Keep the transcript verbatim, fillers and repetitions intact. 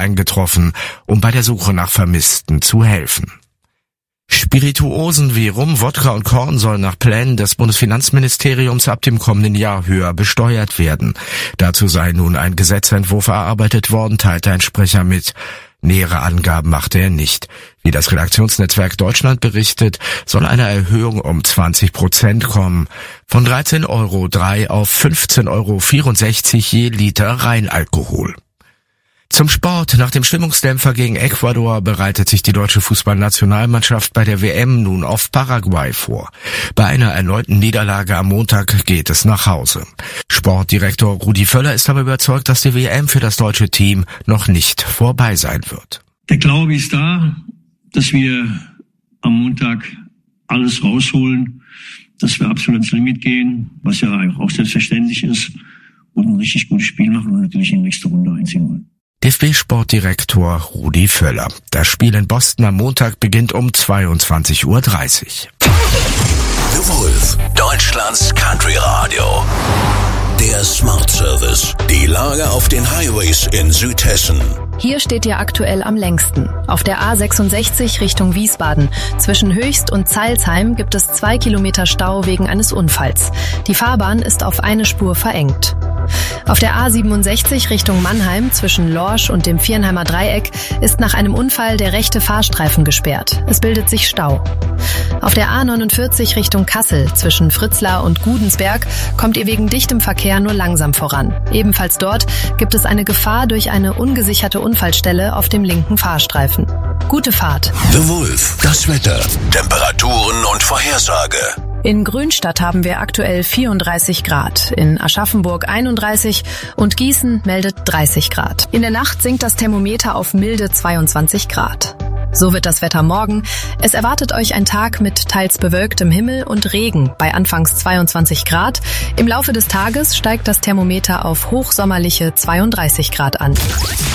eingetroffen, um bei der Suche nach Vermissten zu helfen. Spirituosen wie Rum, Wodka und Korn sollen nach Plänen des Bundesfinanzministeriums ab dem kommenden Jahr höher besteuert werden. Dazu sei nun ein Gesetzentwurf erarbeitet worden, teilte ein Sprecher mit. Nähere Angaben machte er nicht. Wie das Redaktionsnetzwerk Deutschland berichtet, soll eine Erhöhung um zwanzig Prozent kommen. Von dreizehn Euro drei auf fünfzehn Euro vierundsechzig je Liter Reinalkohol. Zum Sport. Nach dem Stimmungsdämpfer gegen Ecuador bereitet sich die deutsche Fußballnationalmannschaft bei der W M nun auf Paraguay vor. Bei einer erneuten Niederlage am Montag geht es nach Hause. Sportdirektor Rudi Völler ist aber überzeugt, dass die W M für das deutsche Team noch nicht vorbei sein wird. Der Glaube ist da, dass wir am Montag alles rausholen, dass wir absolut ins Limit gehen, was ja auch selbstverständlich ist, und ein richtig gutes Spiel machen und natürlich in die nächste Runde einziehen wollen. D F B-Sportdirektor Rudi Völler. Das Spiel in Boston am Montag beginnt um zweiundzwanzig Uhr dreißig. The Wolf, Deutschlands Country Radio. Der Smart Service. Die Lage auf den Highways in Südhessen. Hier steht ihr aktuell am längsten. Auf der A sechsundsechzig Richtung Wiesbaden. Zwischen Höchst und Zeilsheim gibt es zwei Kilometer Stau wegen eines Unfalls. Die Fahrbahn ist auf eine Spur verengt. Auf der A siebenundsechzig Richtung Mannheim zwischen Lorsch und dem Viernheimer Dreieck ist nach einem Unfall der rechte Fahrstreifen gesperrt. Es bildet sich Stau. Auf der A neunundvierzig Richtung Kassel zwischen Fritzlar und Gudensberg kommt ihr wegen dichtem Verkehr nur langsam voran. Ebenfalls dort gibt es eine Gefahr durch eine ungesicherte Unfallstelle auf dem linken Fahrstreifen. Gute Fahrt. The Wolf, das Wetter, Temperaturen und Vorhersage. In Grünstadt haben wir aktuell vierunddreißig Grad, in Aschaffenburg einunddreißig und Gießen meldet dreißig Grad. In der Nacht sinkt das Thermometer auf milde zweiundzwanzig Grad. So wird das Wetter morgen. Es erwartet euch ein Tag mit teils bewölktem Himmel und Regen bei anfangs zweiundzwanzig Grad. Im Laufe des Tages steigt das Thermometer auf hochsommerliche zweiunddreißig Grad an.